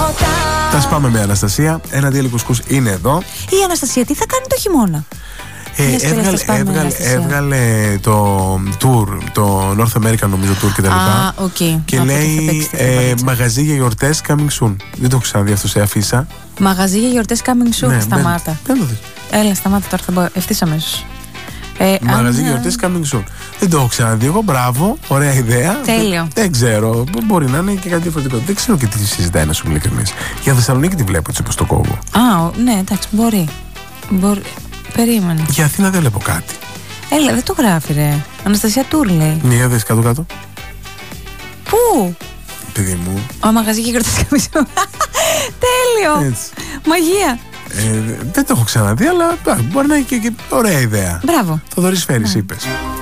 τίποτα. Τα σπάμε με Αναστασία. Ένα διέλειο κουσκούς είναι εδώ. Η Αναστασία τι θα κάνει το χειμώνα? Έβγαλε το tour, το North American νομίζω tour κτλ. Και λέει μαγαζί για γιορτές coming soon. Δεν το έχω ξαναδεί αυτό σε αφίσα. Μαγαζί για γιορτές coming soon. Σταμάτα. Έλα, σταμάτα τώρα, θα μπω ευθύς αμέσως. Μαγαζί για γιορτές coming soon. Δεν το έχω ξαναδεί εγώ. Μπράβο, ωραία ιδέα. Τέλειο. Δεν ξέρω. Μπορεί να είναι και κάτι διαφορετικό. Δεν ξέρω και τι συζητάει, να σου είμαι ειλικρινής. Για Θεσσαλονίκη τη βλέπω έτσι όπως το κόβω. Ναι, εντάξει, μπορεί. Περίμενε. Για Αθήνα δεν βλέπω κάτι. Έλα, δεν το γράφει, ρε. Αναστασία Τούρ λέει. Μία δες κάτω-κάτω. Πού? Παιδί μου. Μαγαζί και γιορτές coming soon. Τέλειο. Έτσι. Μαγεία. Δεν το έχω ξαναδεί, αλλά μπορεί να είναι και ωραία ιδέα. Μπράβο. Θοδωρής Φέρης είπες.